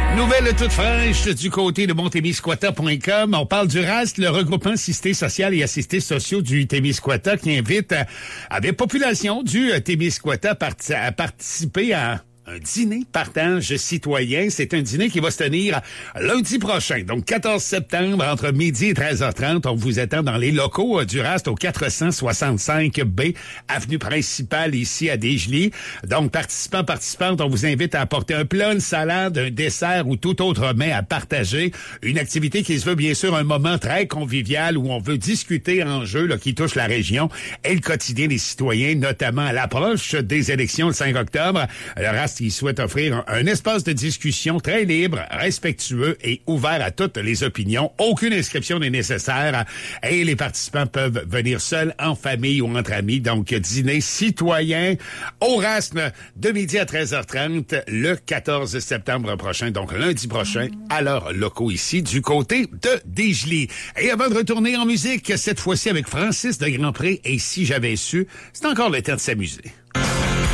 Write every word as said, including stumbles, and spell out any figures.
Nouvelle toute fraîche du côté de Montémiscouata point com. On parle du R A S T, le regroupement assisté social et assistés sociaux du Témiscouata, qui invite à, à des populations du Témiscouata parti- à participer à un dîner partage citoyen. C'est un dîner qui va se tenir lundi prochain, donc quatorze septembre, entre midi et treize heures trente. On vous attend dans les locaux du R A S T au quatre cent soixante-cinq B, avenue principale ici à Desjolies. Donc, participants, participantes, on vous invite à apporter un plat, une salade, un dessert ou tout autre mets à partager. Une activité qui se veut bien sûr un moment très convivial où on veut discuter enjeux là, qui touchent la région et le quotidien des citoyens, notamment à l'approche des élections le cinq octobre. Le R A S T il souhaite offrir un, un espace de discussion très libre, respectueux et ouvert à toutes les opinions. Aucune inscription n'est nécessaire et les participants peuvent venir seuls, en famille ou entre amis. Donc, dîner citoyen au R A S T de midi à treize heures trente le quatorze septembre prochain, donc lundi prochain, à leurs locaux ici du côté de Desjolies. Et avant de retourner en musique, cette fois-ci avec Francis de Grandpré et Si j'avais su, c'est encore le temps de s'amuser.